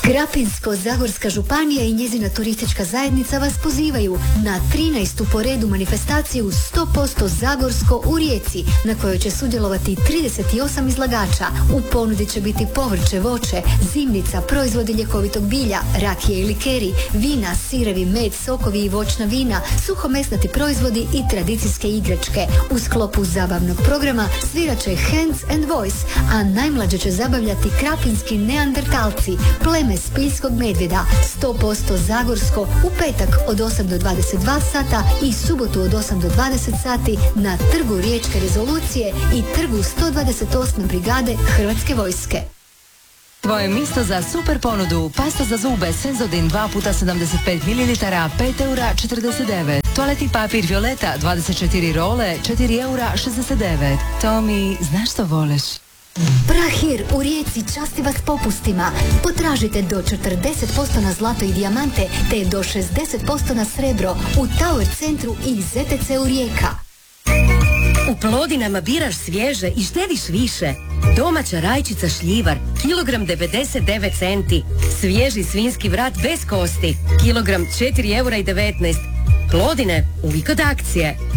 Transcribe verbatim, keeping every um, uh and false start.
Krapinsko-Zagorska županija i njezina turistička zajednica vas pozivaju na trinaestu po redu manifestaciju sto posto Zagorsko u Rijeci, na kojoj će sudjelovati trideset osam izlagača. U ponudi će biti povrće, voće, zimnica, proizvodi ljekovitog bilja, rakije i likeri, vina, sirevi, med, sokovi i voćna vina, suhomesnati proizvodi i tradicijske igračke. U sklopu zabavnog programa svirat će Hands and Voice, a najmlađe će zabavljati krapinski neandertalci, pleme spiljskog medvjeda. sto posto Zagorsko u petak od osam do dvadeset dva sata i subotu od osam do dvadeset sati na Trgu Riječke rezolucije i Trgu sto dvadeset osme brigade Hrvatske vojske. Tvoje mjesto za super ponudu. Pasta za zube Senzodin dva puta sedamdeset pet mililitara, pet eura četrdeset devet. Toaletni papir Violeta dvadeset četiri role, četiri eura šezdeset devet. Tomi, znaš što voliš? Prahir u Rijeci časti vas popustima. Potražite do četrdeset posto na zlato i dijamante te do šezdeset posto na srebro u Tower centru i Z T C u Rijeka. U Plodinama biraš svježe i štediš više. Domaća rajčica šljivar, kilogram devedeset devet centi. Svježi svinjski vrat bez kosti, kilogram četiri eura i devetnaest. Plodine, uvijek od akcije.